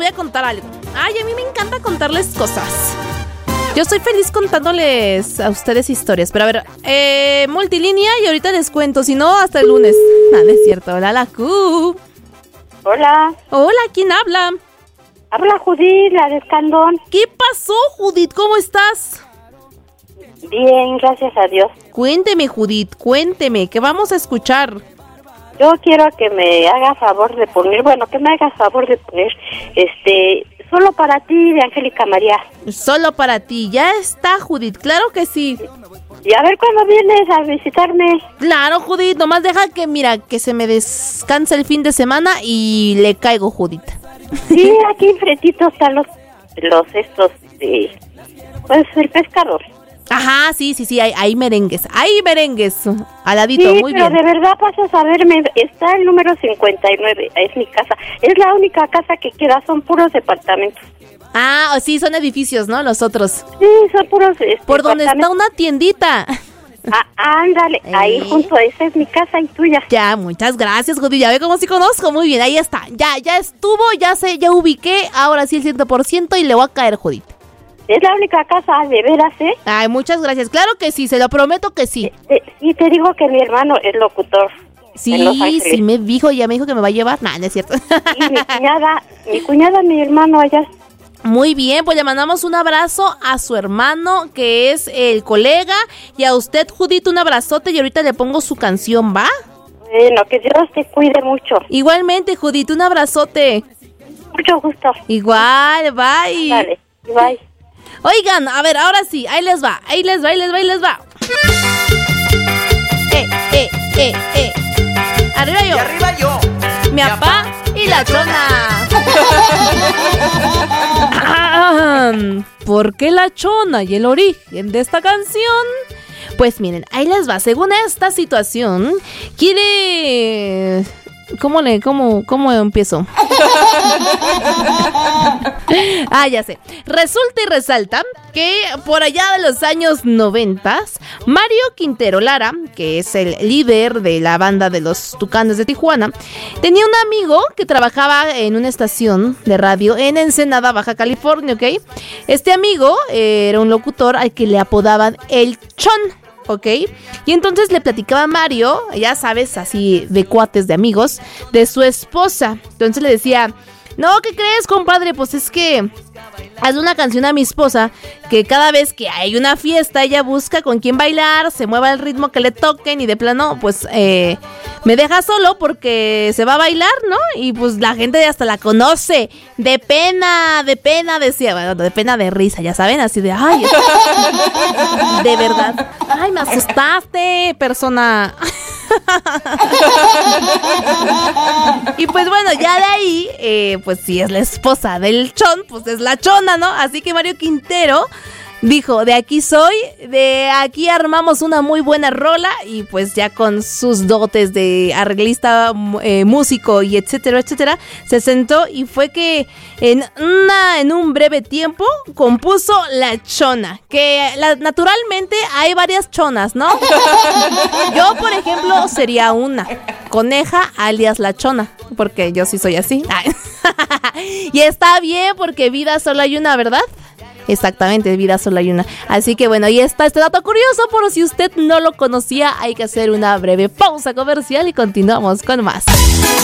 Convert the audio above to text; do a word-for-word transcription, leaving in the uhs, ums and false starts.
voy a contar algo. Ay, a mí me encanta contarles cosas. Yo soy feliz contándoles a ustedes historias. Pero a ver, eh, multilínea y ahorita les cuento. Si no, hasta el lunes. No, no es cierto. Hola, la Q. Hola. Hola, ¿quién habla? Habla Judith, la de Escandón. ¿Qué pasó, Judith? ¿Cómo estás? Bien, gracias a Dios. Cuénteme, Judith, cuénteme. ¿Qué vamos a escuchar? Yo quiero que me haga favor de poner, bueno, que me hagas favor de poner, este, Solo para ti, de Angélica María. Solo para ti, ya está, Judith, claro que sí. Y a ver cuándo vienes a visitarme. Claro, Judith, nomás deja que, mira, que se me descanse el fin de semana y le caigo, Judith. Sí, aquí enfrentito están los, los estos, de, pues, el pescador. Ajá, sí, sí, sí, hay, hay merengues, hay merengues, al ladito, sí, muy pero bien. de verdad pasas a verme, está el número cincuenta y nueve, es mi casa, es la única casa que queda, son puros departamentos. Ah, sí, son edificios, ¿no? Los otros. Sí, son puros este, por donde está una tiendita. Ah, ándale, ¿Eh? Ahí junto, esa es mi casa y tuya. Ya, muchas gracias, Judith, ya ve cómo sí conozco, muy bien, ahí está, ya, ya estuvo, ya sé, ya ubiqué, ahora sí el cien por ciento y le voy a caer, Judith. Es la única casa, de veras, ¿eh? Ay, muchas gracias. Claro que sí, se lo prometo que sí. Eh, eh, y te digo que mi hermano es locutor. Sí, sí me dijo, ya me dijo que me va a llevar. Nah, no es cierto. Y mi cuñada, mi cuñada, mi hermano allá. Muy bien, pues le mandamos un abrazo a su hermano, que es el colega, y a usted, Judith, un abrazote, y ahorita le pongo su canción, ¿va? Bueno, que Dios te cuide mucho. Igualmente, Judith, un abrazote. Mucho gusto. Igual, bye. Dale, bye. Oigan, a ver, ahora sí, ahí les va, ahí les va, ahí les va, ahí les va. Eh, eh, eh, eh. Arriba yo. Y arriba yo. Mi papá y la chona. Ah, ¿por qué la chona y el origen de esta canción? Pues miren, ahí les va. Según esta situación, quiere... ¿Cómo le, cómo, cómo empiezo? Ah, ya sé. Resulta y resalta que por allá de los años noventas, Mario Quintero Lara, que es el líder de la banda de los Tucanes de Tijuana, tenía un amigo que trabajaba en una estación de radio en Ensenada, Baja California, ¿ok? Este amigo eh, era un locutor al que le apodaban El Chon. ¿Ok? Y entonces le platicaba a Mario, ya sabes, así de cuates, de amigos, de su esposa. Entonces le decía, no, ¿qué crees, compadre? Pues es que hazle una canción a mi esposa que cada vez que hay una fiesta ella busca con quién bailar, se mueva el ritmo que le toquen y de plano, pues eh, me deja solo porque se va a bailar, ¿no? Y pues la gente hasta la conoce. De pena, de pena, decía, bueno, de pena de risa, ya saben, así de, ay, de verdad. Ay, me asustaste, persona. Y pues bueno, ya de ahí, eh, pues si es la esposa del Chon, pues es la chona, ¿no? Así que Mario Quintero dijo, de aquí soy, de aquí armamos una muy buena rola. Y pues ya con sus dotes de arreglista, eh, músico y etcétera, etcétera, se sentó y fue que en, una, en un breve tiempo compuso La Chona. Que la, naturalmente hay varias chonas, ¿no? Yo, por ejemplo, sería una coneja alias La Chona, porque yo sí soy así. Y está bien porque vida solo hay una, ¿verdad? Exactamente, vida solo hay una. Así que bueno, ahí está este dato curioso. Por si usted no lo conocía, hay que hacer una breve pausa comercial y continuamos con más.